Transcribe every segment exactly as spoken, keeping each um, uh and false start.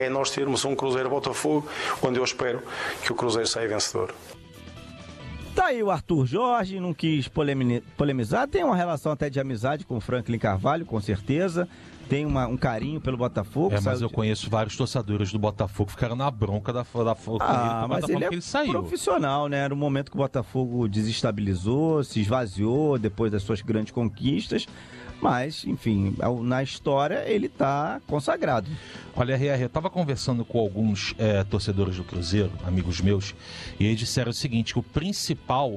É nós termos um Cruzeiro-Botafogo, onde eu espero que o Cruzeiro saia vencedor. Tá aí o Arthur Jorge, não quis polemi- polemizar, tem uma relação até de amizade com o Franklin Carvalho, com certeza. Tem uma, um carinho pelo Botafogo. É, mas eu de... conheço vários torcedores do Botafogo que ficaram na bronca da, da, da ah, mas Botafogo ele é que ele saiu. Profissional, né? Era um momento que o Botafogo desestabilizou, se esvaziou depois das suas grandes conquistas. Mas, enfim, na história ele está consagrado. Olha, R R, eu estava conversando com alguns é, torcedores do Cruzeiro, amigos meus, e eles disseram o seguinte, que o principal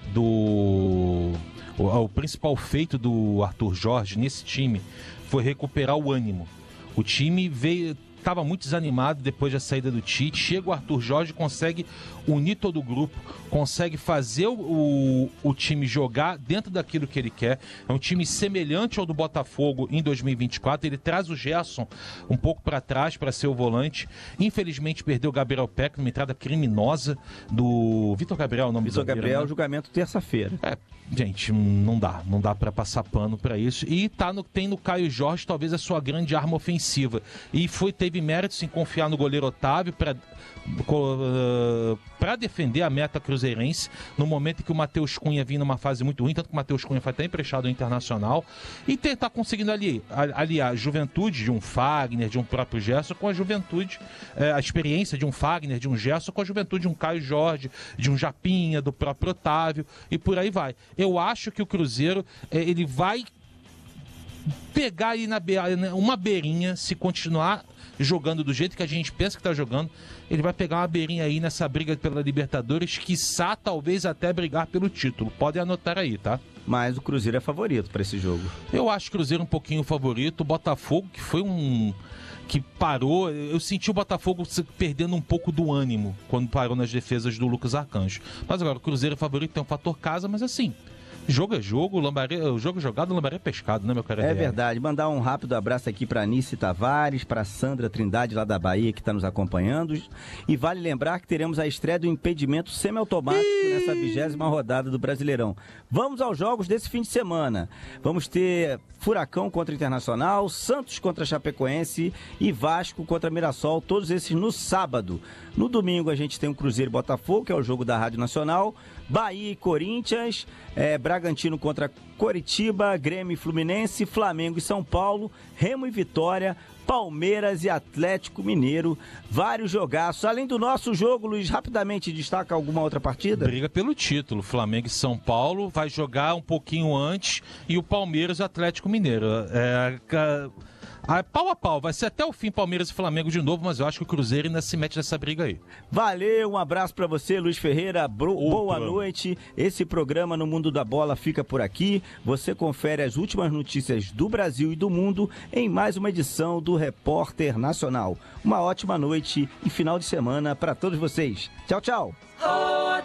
do... O, o principal feito do Arthur Jorge nesse time foi recuperar o ânimo. O time veio... Estava muito desanimado depois da saída do Tite. Chega o Arthur Jorge, consegue unir todo o grupo, consegue fazer o, o, o time jogar dentro daquilo que ele quer. É um time semelhante ao do Botafogo em dois mil e vinte e quatro. Ele traz o Gerson um pouco para trás para ser o volante. Infelizmente perdeu o Gabriel Peck numa entrada criminosa do Vitor Gabriel, o nome Vitor do zagueiro, Gabriel, né? Julgamento terça-feira. É, gente, não dá, não dá para passar pano para isso. E tá no, tem no Caio Jorge talvez a sua grande arma ofensiva. E foi teve méritos em confiar no goleiro Otávio para uh, para defender a meta cruzeirense no momento em que o Matheus Cunha vinha numa fase muito ruim, tanto que o Matheus Cunha foi até emprestado ao Internacional, e tentar conseguindo ali, aliar a juventude de um Fagner, de um próprio Gerson com a juventude, eh, a experiência de um Fagner, de um Gerson com a juventude de um Caio Jorge, de um Japinha, do próprio Otávio, e por aí vai. Eu acho que o Cruzeiro, eh, ele vai pegar aí na be- uma beirinha, se continuar jogando do jeito que a gente pensa que está jogando, ele vai pegar uma beirinha aí nessa briga pela Libertadores, quiçá talvez até brigar pelo título. Podem anotar aí, tá? Mas o Cruzeiro é favorito para esse jogo. Eu acho o Cruzeiro um pouquinho favorito. O Botafogo, que foi um... que parou, eu senti o Botafogo perdendo um pouco do ânimo quando parou nas defesas do Lucas Arcanjo. Mas agora, o Cruzeiro é favorito, tem um fator casa, mas assim... Jogo é jogo, lambaré, o jogo jogado, lambaré é pescado, né, meu cara? É verdade. Mandar um rápido abraço aqui para Anice Tavares, para Sandra Trindade, lá da Bahia, que está nos acompanhando. E vale lembrar que teremos a estreia do impedimento semiautomático nessa vigésima rodada do Brasileirão. Vamos aos jogos desse fim de semana. Vamos ter Furacão contra Internacional, Santos contra Chapecoense e Vasco contra Mirassol, todos esses no sábado. No domingo a gente tem o Cruzeiro e Botafogo, que é o jogo da Rádio Nacional, Bahia e Corinthians, é, Bragantino contra Coritiba, Grêmio e Fluminense, Flamengo e São Paulo, Remo e Vitória, Palmeiras e Atlético Mineiro, vários jogaços. Além do nosso jogo, Luiz, rapidamente destaca alguma outra partida? Briga pelo título, Flamengo e São Paulo, vai jogar um pouquinho antes, e o Palmeiras e o Atlético Mineiro. É, a, pau a pau, vai ser até o fim Palmeiras e Flamengo de novo, mas eu acho que o Cruzeiro ainda se mete nessa briga aí. Valeu, um abraço pra você, Luiz Ferreira, Bro, boa noite. Esse programa No Mundo da Bola fica por aqui. Você confere as últimas notícias do Brasil e do mundo em mais uma edição do Repórter Nacional. Uma ótima noite e final de semana para todos vocês. Tchau, tchau.